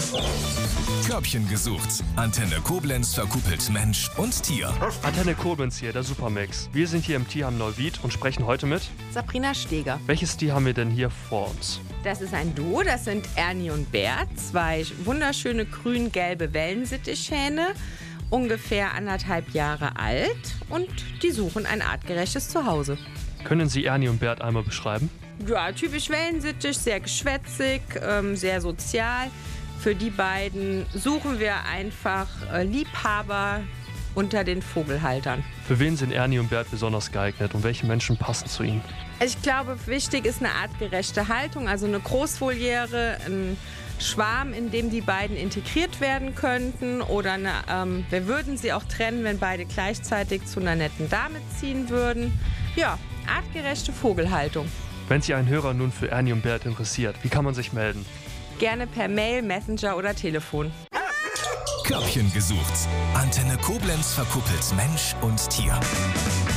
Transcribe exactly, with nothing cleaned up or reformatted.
Körbchen gesucht. Antenne Koblenz verkuppelt Mensch und Tier. Antenne Koblenz hier, der Supermix. Wir sind hier im Tierheim Neuwied und sprechen heute mit Sabrina Steger. Welches Tier haben wir denn hier vor uns? Das ist ein Duo, das sind Ernie und Bert, zwei wunderschöne grün-gelbe Wellensittichhähne, ungefähr anderthalb Jahre alt und die suchen ein artgerechtes Zuhause. Können Sie Ernie und Bert einmal beschreiben? Ja, typisch Wellensittich, sehr geschwätzig, ähm, sehr sozial. Für die beiden suchen wir einfach äh, Liebhaber unter den Vogelhaltern. Für wen sind Ernie und Bert besonders geeignet und welche Menschen passen zu ihnen? Ich glaube, wichtig ist eine artgerechte Haltung, also eine Großvoliere, ein Schwarm, in dem die beiden integriert werden könnten. Oder eine, ähm, wir würden sie auch trennen, wenn beide gleichzeitig zu einer netten Dame ziehen würden. Ja, artgerechte Vogelhaltung. Wenn sich ein Hörer nun für Ernie und Bert interessiert, wie kann man sich melden? Gerne per Mail, Messenger oder Telefon. Körbchen gesucht. Antenne Koblenz verkuppelt Mensch und Tier.